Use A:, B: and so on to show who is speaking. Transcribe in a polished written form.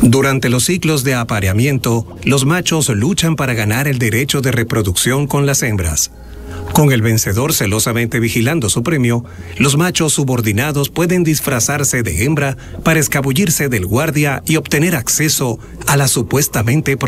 A: Durante los ciclos de apareamiento, los machos luchan para ganar el derecho de reproducción con las hembras. Con el vencedor celosamente vigilando su premio, los machos subordinados pueden disfrazarse de hembra para escabullirse del guardia y obtener acceso a la supuestamente